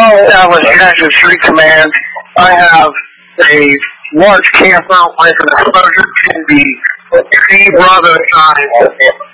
Establish United Street Command. I have a large camper with an exposure to the C Bravo sign.